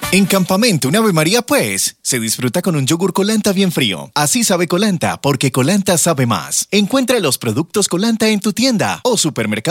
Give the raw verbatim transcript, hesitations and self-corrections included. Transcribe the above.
En Campamento, un Ave María, pues, se disfruta con un yogur Colanta bien frío. Así sabe Colanta, porque Colanta sabe más. Encuentra los productos Colanta en tu tienda o supermercado